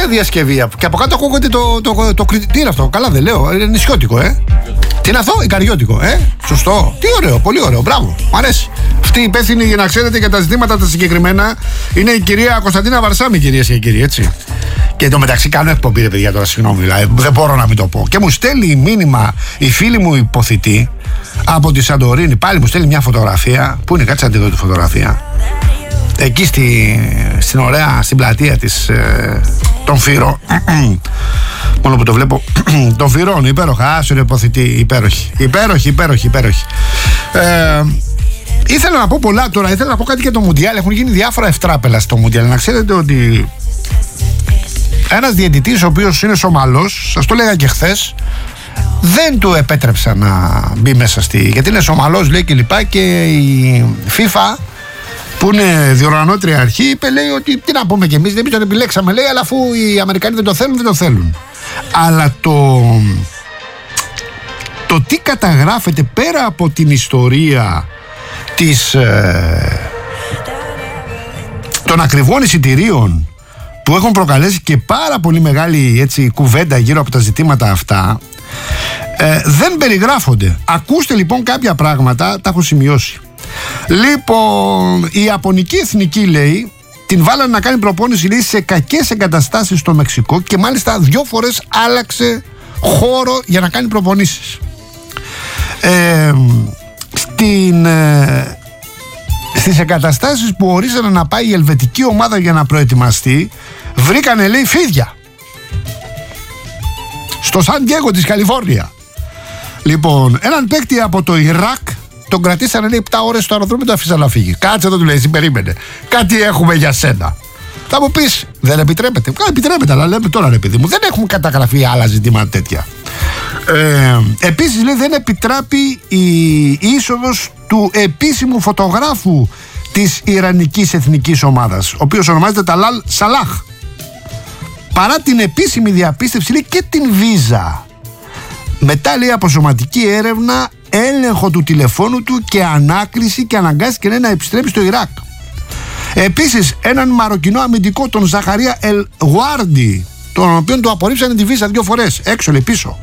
Ποια διασκευή? Και από κάτω ακούγεται το τι είναι αυτό? Καλά δεν λέω, είναι νησιώτικο, Τι είναι αυτό? Ικαριώτικο, Σωστό. Τι ωραίο, πολύ ωραίο, μπράβο, μου αρέσει. Αυτή η υπεύθυνη, για να ξέρετε, για τα ζητήματα τα συγκεκριμένα είναι η κυρία Κωνσταντίνα Βαρσάμι, κυρίες και κύριοι, έτσι. Και εν τω μεταξύ κάνω εκπομπή, ρε παιδιά, τώρα, συγγνώμη, δηλαδή, δεν μπορώ να μην το πω. Και μου στέλνει μήνυμα η φίλη μου υποθητή από τη Σαντορίνη, πάλι μου στέλνει μια φωτογραφία. Πού είναι, κάτσε να τη δω τη φωτογραφία. Εκεί στην ωραία, στην πλατεία της των Φύρων. Μόνο που το βλέπω των Φύρων, υπέροχα, άσουρη υποθητή, υπέροχη. Ήθελα να πω πολλά τώρα, ήθελα να πω κάτι για το Μουντιάλ. Έχουν γίνει διάφορα ευτράπελα στο Μουντιάλ. Να ξέρετε ότι ένας διαιτητής, ο οποίος είναι Σομαλός, σας το λέγα και χθες, δεν του επέτρεψα να μπει μέσα γιατί είναι Σομαλός, λέει, και λοιπά, και η FIFA, που είναι διοργανώτρια αρχή, είπε, λέει, ότι τι να πούμε κι εμείς, δεν τον επιλέξαμε, λέει, αλλά αφού οι Αμερικανοί δεν το θέλουν. Αλλά το τι καταγράφεται πέρα από την ιστορία των ακριβών εισιτηρίων, που έχουν προκαλέσει και πάρα πολύ μεγάλη, έτσι, κουβέντα γύρω από τα ζητήματα αυτά, δεν περιγράφονται. Ακούστε λοιπόν κάποια πράγματα, τα έχω σημειώσει. Λοιπόν, η Ιαπωνική εθνική, λέει, την βάλανε να κάνει προπόνηση, λέει, σε κακές εγκαταστάσεις στο Μεξικό, και μάλιστα 2 φορές άλλαξε χώρο για να κάνει προπονήσεις. Στις εγκαταστάσεις που ορίσανε να πάει η ελβετική ομάδα για να προετοιμαστεί, βρήκανε, λέει, φίδια στο Σαν Ντιέγκο της Καλιφόρνια. Λοιπόν, έναν παίκτη από το Ιράκ τον κρατήσανε, λέει, 7 ώρες στο αεροδρόμιο, το αφήσανε να φύγει. Κάτσε εδώ, του λέει, εσύ περίμενε, κάτι έχουμε για σένα. Θα μου πεις, δεν επιτρέπεται? Επιτρέπεται, αλλά λέμε τώρα, ρε παιδί μου, δεν έχουμε καταγραφεί άλλα ζητήματα τέτοια. Επίσης, λέει, δεν επιτράπει η είσοδος του επίσημου φωτογράφου της Ιρανικής εθνικής ομάδας, ο οποίος ονομάζεται Ταλάλ Σαλάχ, παρά την επίσημη διαπίστευση, λέει, και την βίζα. Μετά, λέει, από σωματική έρευνα, έλεγχο του τηλεφώνου του και ανάκριση, και αναγκάστηκε, λέει, να επιστρέψει στο Ιράκ. Επίσης, έναν Μαροκινό αμυντικό, τον Ζαχαρία Ελ Γουάρντι, τον οποίον του απορρίψανε τη βίζα 2 φορές, έξω, λέει, πίσω.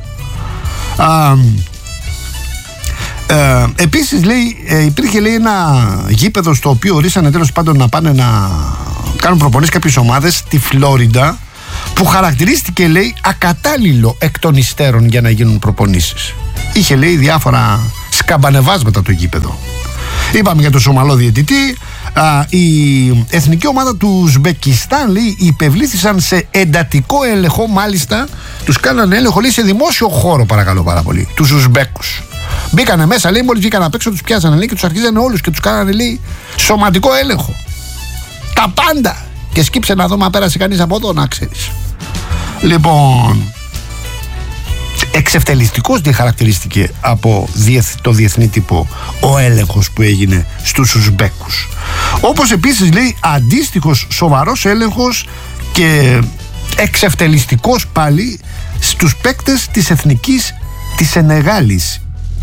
Επίσης, λέει, υπήρχε, λέει, ένα γήπεδο στο οποίο ορίσανε τέλος πάντων να πάνε να κάνουν προπονήσεις κάποιες ομάδες στη Φλόριντα, που χαρακτηρίστηκε, λέει, ακατάλληλο εκ των υστέρων για να γίνουν προπονήσεις. Είχε, λέει, διάφορα σκαμπανεβάσματα το γήπεδο. Είπαμε για το Σομαλό διαιτητή. Η εθνική ομάδα του Ουσμπεκιστάν, λέει, υπευλήθησαν σε εντατικό έλεγχο, μάλιστα τους κάνανε έλεγχο, λέει, σε δημόσιο χώρο, παρακαλώ πάρα πολύ, τους Ουσμπέκους. Μπήκανε μέσα, λέει, μόλις βγήκαν απ' έξω, τους πιάσανε, λέει, και τους αρχίζανε όλους και τους κάνανε, λέει, σωματικό έλεγχο. Τα πάντα. Και σκύψε να δω μα πέρασε κανείς από εδώ, να ξέρεις. Λοιπόν, εξευτελιστικός διαχαρακτηρίστηκε από το διεθνή τύπο ο έλεγχος που έγινε στους Ουσμπέκους. Όπως επίσης, λέει, αντίστοιχος σοβαρός έλεγχος και εξευτελιστικός πάλι στους παίκτες της εθνικής της Σενεγάλης.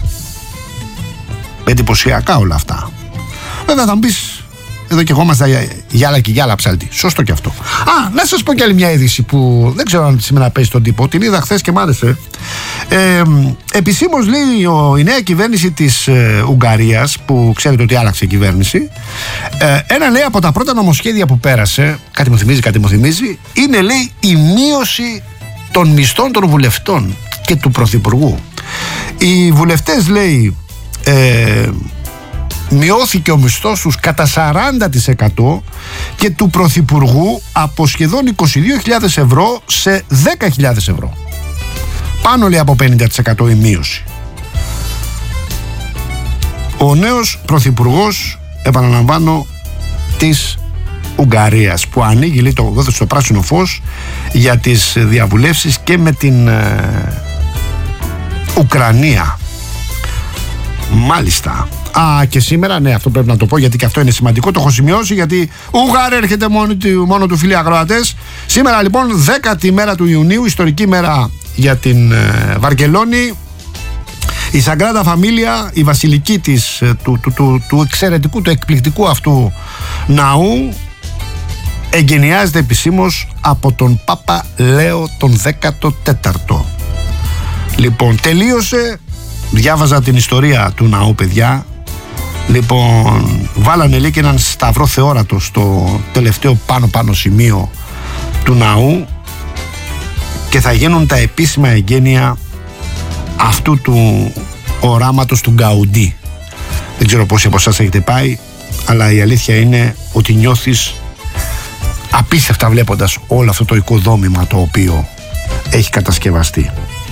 Εντυπωσιακά όλα αυτά. Βέβαια θα μου πεις, εδώ και εγώ είμαστε γυάλα και γυάλα ψάλτη. Σωστό και αυτό. Να σας πω κι άλλη μια είδηση που δεν ξέρω αν σήμερα παίζει στον τύπο. Την είδα χθες και μ' άρεσε. Επισήμως, λέει, η νέα κυβέρνηση της Ουγγαρίας, που ξέρετε ότι άλλαξε η κυβέρνηση, ένα, λέει, από τα πρώτα νομοσχέδια που πέρασε, κάτι μου θυμίζει, είναι, λέει, η μείωση των μισθών των βουλευτών και του πρωθυπουργού. Οι βουλευτές, λέει, μειώθηκε ο μισθός τους κατά 40% και του πρωθυπουργού από σχεδόν 22.000 ευρώ σε 10.000 ευρώ. Πάνω, λέει, από 50% η μείωση. Ο νέος πρωθυπουργός, επαναλαμβάνω, της Ουγγαρίας, που ανοίγει, λέει, το πράσινο φως για τις διαβουλεύσεις και με την Ουκρανία. Μάλιστα. Και σήμερα, ναι, αυτό πρέπει να το πω, γιατί και αυτό είναι σημαντικό, το έχω σημειώσει, γιατί Ουγγάρ έρχεται μόνο του, φίλοι ακροατές. Σήμερα, λοιπόν, 10η μέρα του Ιουνίου, ιστορική μέρα για την Βαρκελόνη. Η Σαγκράντα Φαμίλια, η βασιλική του εξαιρετικού, του εκπληκτικού αυτού ναού, εγκαινιάζεται επισήμως από τον Πάπα Λέο τον 14ο. Λοιπόν, τελείωσε, διάβαζα την ιστορία του ναού, παιδιά. Λοιπόν, βάλανε λέει και έναν σταυρό θεόρατο στο τελευταίο πάνω σημείο του ναού και θα γίνουν τα επίσημα εγγένεια αυτού του οράματος του Γκαουντί. Δεν ξέρω πόσοι από εσάς έχετε πάει, αλλά η αλήθεια είναι ότι νιώθεις απίστευτα βλέποντας όλο αυτό το οικοδόμημα το οποίο έχει κατασκευαστεί.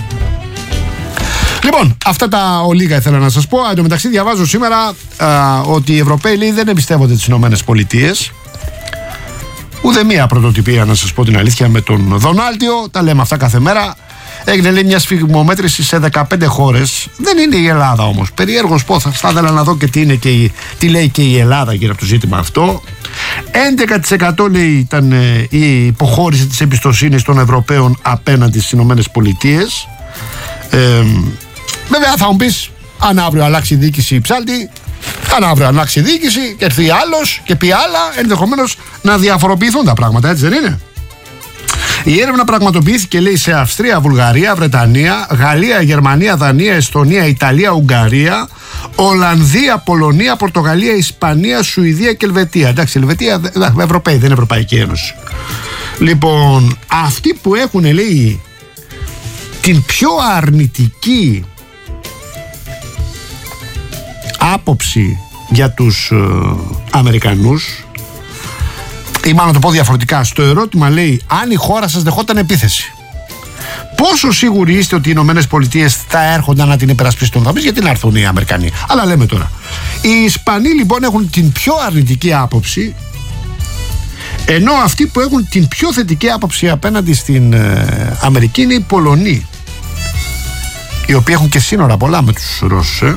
Λοιπόν, αυτά τα ολίγα ήθελα να σας πω. Εν τω μεταξύ διαβάζω σήμερα ότι οι Ευρωπαίοι λέει, δεν εμπιστεύονται τις Ηνωμένες Πολιτείες. Ούτε μία πρωτοτυπία, να σας πω την αλήθεια, με τον Δονάλτιο. Τα λέμε αυτά κάθε μέρα. Έγινε λέει μια σφιγμομέτρηση σε 15 χώρες. Δεν είναι η Ελλάδα όμως. Περιέργως πώς θα ήθελα να δω και τι λέει και η Ελλάδα γύρω από το ζήτημα αυτό. 11% λέει ήταν η υποχώρηση της εμπιστοσύνης των Ευρωπαίων απέναντι στις Ηνωμένες Πολιτείες. Βέβαια θα μου πεις, αν αύριο αλλάξει η διοίκηση ψάλτη, αν αύριο αλλάξει η διοίκηση και έρθει άλλος και πει άλλα, ενδεχομένως να διαφοροποιηθούν τα πράγματα, έτσι δεν είναι? Η έρευνα πραγματοποιήθηκε λέει σε Αυστρία, Βουλγαρία, Βρετανία, Γαλλία, Γερμανία, Δανία, Εστονία, Ιταλία, Ουγγαρία, Ολλανδία, Πολωνία, Πορτογαλία, Ισπανία, Σουηδία και Ελβετία. Εντάξει, Ελβετία Ευρωπαίοι, δεν είναι Ευρωπαϊκή Ένωση. Λοιπόν, αυτοί που έχουν λέει την πιο αρνητική άποψη για τους Αμερικανούς, ή μάλλον το πω διαφορετικά, στο ερώτημα λέει αν η χώρα σας δεχόταν επίθεση, πόσο σίγουροι είστε ότι οι Ηνωμένες Πολιτείες θα έρχονταν να την υπερασπιστούν? Θα πεις γιατί να έρθουν οι Αμερικανοί, αλλά λέμε τώρα. Οι Ισπανοί λοιπόν έχουν την πιο αρνητική άποψη, ενώ αυτοί που έχουν την πιο θετική άποψη απέναντι στην Αμερική είναι οι Πολωνοί, οι οποίοι έχουν και σύνορα πολλά με τους Ρώσους.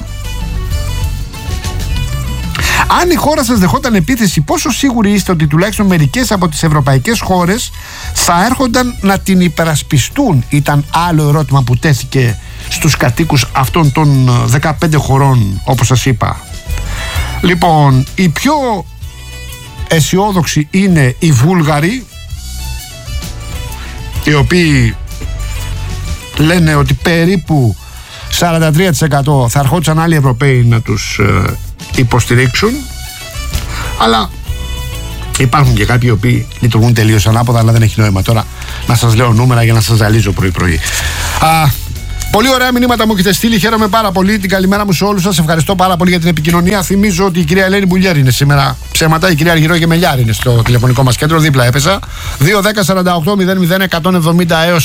Αν η χώρα σας δεχόταν επίθεση, πόσο σίγουροι είστε ότι τουλάχιστον μερικές από τις ευρωπαϊκές χώρες θα έρχονταν να την υπερασπιστούν? Ήταν άλλο ερώτημα που τέθηκε στους κατοίκους αυτών των 15 χωρών, όπως σας είπα. Λοιπόν, οι πιο αισιόδοξοι είναι οι Βούλγαροι, οι οποίοι λένε ότι περίπου 43% θα ερχόντουσαν άλλοι Ευρωπαίοι να τους υποστηρίξουν, αλλά υπάρχουν και κάποιοι οι οποίοι λειτουργούν τελείως ανάποδα, αλλά δεν έχει νόημα τώρα να σας λέω νούμερα για να σας ζαλίζω πρωί-πρωί. Πολύ ωραία μηνύματα μου έχετε στείλει, χαίρομαι πάρα πολύ. Την καλημέρα μου σε όλους σας. Ευχαριστώ πάρα πολύ για την επικοινωνία. Θυμίζω ότι η κυρία Ελένη Μπουλιέρη είναι σήμερα. Ψέματα, η κυρία Αργυρό Γεμελιάρη είναι στο τηλεφωνικό μας κέντρο. Δίπλα έπεσα. 2-10-48-00-170 έως